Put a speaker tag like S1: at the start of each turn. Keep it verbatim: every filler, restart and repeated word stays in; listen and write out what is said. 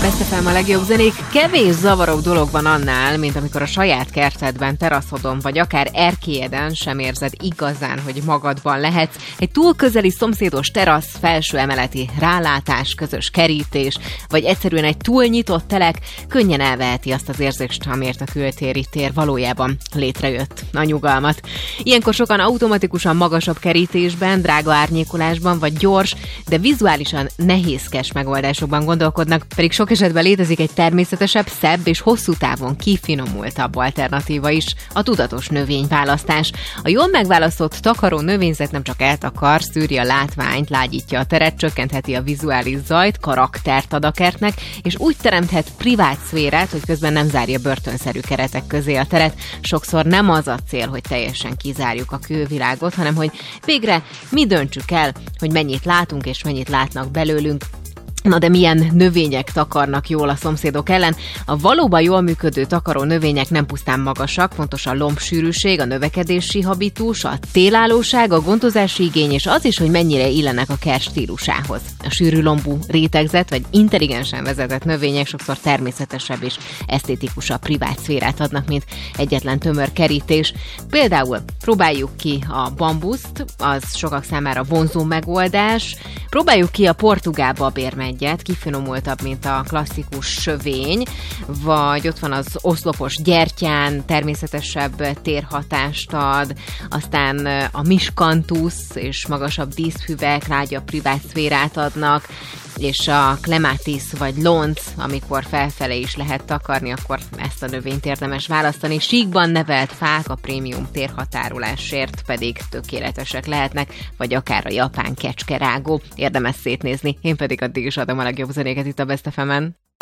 S1: Best ef em a legjobb zenék. Kevés zavaró dolog van annál, mint amikor a saját kertedben, teraszodon vagy akár erkélyeden sem érzed igazán, hogy magadban lehetsz. Egy túl közeli szomszédos terasz, felső emeleti rálátás, közös kerítés, vagy egyszerűen egy túl nyitott telek könnyen elveheti azt az érzést, amiért a kültéri tér valójában létrejött, a nyugalmat. Ilyenkor sokan automatikusan magasabb kerítésben, drága árnyékolásban vagy gyors, de vizuálisan nehézkes megoldásokban gondolkodnak, pedig sok esetben létezik egy természetesebb, szebb és hosszú távon kifinomultabb alternatíva is, a tudatos növényválasztás. A jól megválasztott takaró növényzet nem csak eltakar, szűri a látványt, lágyítja a teret, csökkentheti a vizuális zajt, karaktert ad a kertnek, és úgy teremthet privát szférát, hogy közben nem zárja börtönszerű keretek közé a teret. Sokszor nem az a cél, hogy teljesen kizárjuk a külvilágot, hanem hogy végre mi döntsük el, hogy mennyit látunk és mennyit látnak belőlünk. Na de milyen növények takarnak jól a szomszédok ellen? A valóban jól működő takaró növények nem pusztán magasak, fontos a lombsűrűség, a növekedési habitus, a télállóság, a gondozási igény, és az is, hogy mennyire illenek a kert stílusához. A sűrű lombú, rétegzett vagy intelligensen vezetett növények sokszor természetesebb és esztétikusabb privát szférát adnak, mint egyetlen tömör kerítés. Például próbáljuk ki a bambuszt, az sokak számára vonzó megoldás, próbáljuk ki a portugál babérmegyet, kifinomultabb, mint a klasszikus sövény, vagy ott van az oszlopos gyertyán, természetesebb térhatást ad, aztán a miskantusz és magasabb díszfüvek lágyabb privát szférát adnak, és a klematis vagy lonc, amikor felfelé is lehet takarni, akkor ezt a növényt érdemes választani. Síkban nevelt fák a prémium térhatárolásért pedig tökéletesek lehetnek, vagy akár a japán kecskerágó. Érdemes szétnézni, én pedig addig is adom a legjobb zenéket itt a Best ef emen.